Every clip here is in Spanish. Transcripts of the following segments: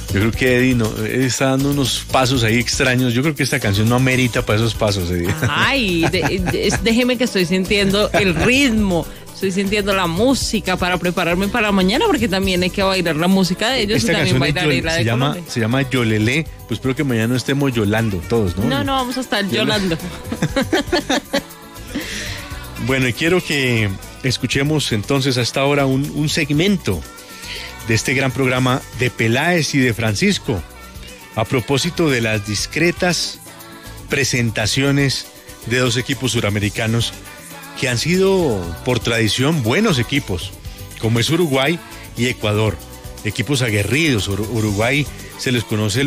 Yo creo que Eddie está dando unos pasos ahí extraños. Yo creo que esta canción no amerita para esos pasos, Eddie. Ay, déjeme que estoy sintiendo el ritmo. Estoy sintiendo la música para prepararme para mañana, porque también hay que bailar la música de ellos. Esta y también canción bailar la de Colombia. se llama Yolelé. Pues espero que mañana no estemos yolando todos, ¿no? No, vamos a estar yolando. Bueno, y quiero que escuchemos entonces hasta ahora un segmento de este gran programa de Peláez y de Francisco, a propósito de las discretas presentaciones de dos equipos suramericanos que han sido, por tradición, buenos equipos, como es Uruguay y Ecuador, equipos aguerridos. Uruguay se les conoce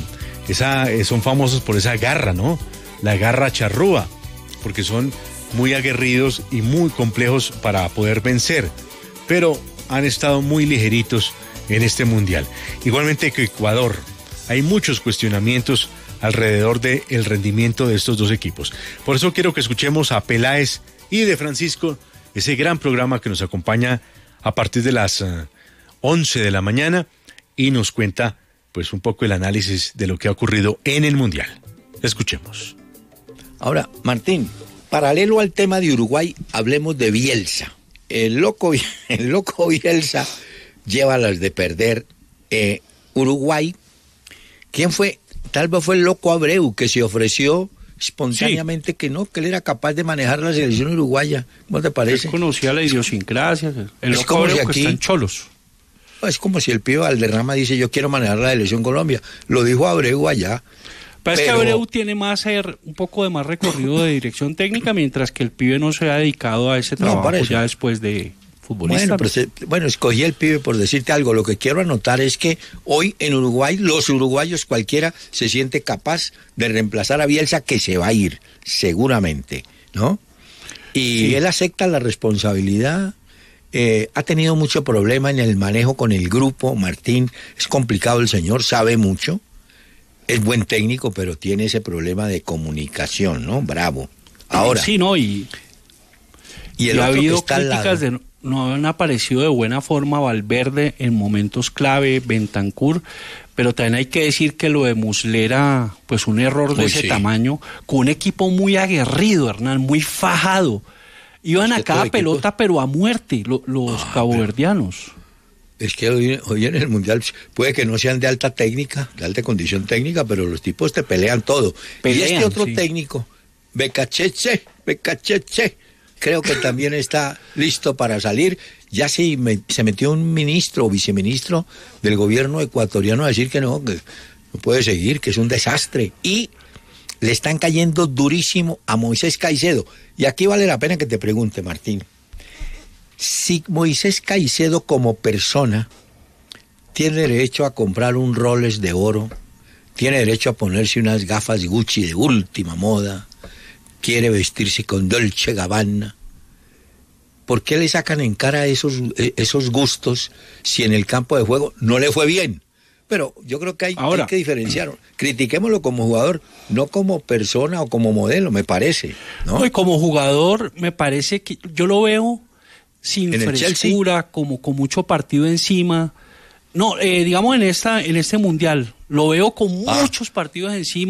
son famosos por esa garra, ¿no? La garra charrúa, porque son muy aguerridos y muy complejos para poder vencer, pero han estado muy ligeritos en este mundial. Igualmente que Ecuador, hay muchos cuestionamientos alrededor del rendimiento de estos dos equipos. Por eso quiero que escuchemos a Peláez y de Francisco, ese gran programa que nos acompaña a partir de las 11 de la mañana y nos cuenta pues un poco el análisis de lo que ha ocurrido en el mundial. Escuchemos. Ahora, Martín, paralelo al tema de Uruguay, hablemos de Bielsa. El loco Bielsa lleva las de perder. Uruguay, ¿quién fue? Tal vez fue el loco Abreu, que se ofreció espontáneamente, sí, que él era capaz de manejar la selección uruguaya. ¿Cómo te parece? Él conocía la idiosincrasia. El loco Abreu, si aquí, que está en Cholos. Es como si el pibe Valderrama dice, yo quiero manejar la selección Colombia. Lo dijo Abreu allá. Pero es que Abreu tiene un poco de más recorrido de dirección técnica, mientras que el pibe no se ha dedicado a ese trabajo ya después de futbolista. Bueno, escogí el pibe por decirte algo. Lo que quiero anotar es que hoy en Uruguay, los uruguayos cualquiera se siente capaz de reemplazar a Bielsa, que se va a ir, seguramente, ¿no? Y sí, él acepta la responsabilidad. Ha tenido mucho problema en el manejo con el grupo, Martín. Es complicado el señor, sabe mucho. Es buen técnico, pero tiene ese problema de comunicación, ¿no? Bravo. Ahora. Sí, ¿no? Y el ha otro habido que está críticas de no han aparecido de buena forma Valverde en momentos clave, Bentancur, pero también hay que decir que lo de Muslera, pues un error de ese tamaño, con un equipo muy aguerrido, Hernán, muy fajado. Iban a cada pelota, pero a muerte, los caboverdianos. Es que hoy en el Mundial puede que no sean de alta técnica, de alta condición técnica, pero los tipos te pelean todo. Y este otro técnico, Becacheche, creo que también está listo para salir. Ya se metió un ministro o viceministro del gobierno ecuatoriano a decir que no puede seguir, que es un desastre. Y le están cayendo durísimo a Moisés Caicedo. Y aquí vale la pena que te pregunte, Martín. Si Moisés Caicedo como persona tiene derecho a comprar un Rolex de oro, tiene derecho a ponerse unas gafas Gucci de última moda, quiere vestirse con Dolce Gabbana, ¿por qué le sacan en cara esos gustos si en el campo de juego no le fue bien? Pero yo creo que hay que diferenciar. Critiquémoslo como jugador, no como persona o como modelo, me parece, ¿no? Y como jugador, me parece que yo lo veo sin frescura, como con mucho partido encima. No, digamos en este mundial, lo veo con muchos partidos encima.